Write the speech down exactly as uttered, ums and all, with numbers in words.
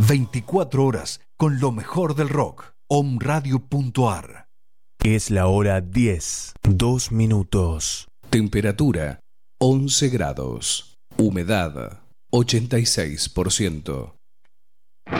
veinticuatro horas con lo mejor del rock. omradio punto ar. Es la hora diez, dos minutos. Temperatura once grados. Humedad ochenta y seis por ciento.